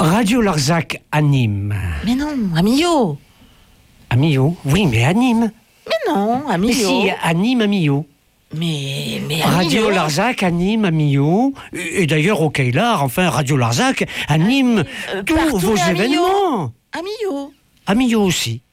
Radio Larzac anime. Mais non, à Millau. À Millau? Oui, mais anime. Mais non, à Mais Millau. si, anime à Millau. Mais à Radio Millau. Larzac anime à Millau. Et d'ailleurs au Kailar, enfin Radio Larzac anime tous partout, vos mais à Millau. événements. À Millau. À Millau aussi.